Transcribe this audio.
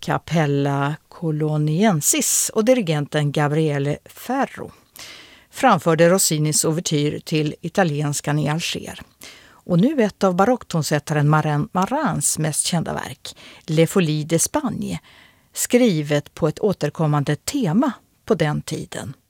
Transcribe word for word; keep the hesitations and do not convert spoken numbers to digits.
Capella Coloniensis och dirigenten Gabriele Ferro framförde Rossinis ouvertyr till italienskan i Alger. Och nu ett av barocktonsättaren Marin Marans mest kända verk, Les Folies d'Espagne, skrivet på ett återkommande tema på den tiden.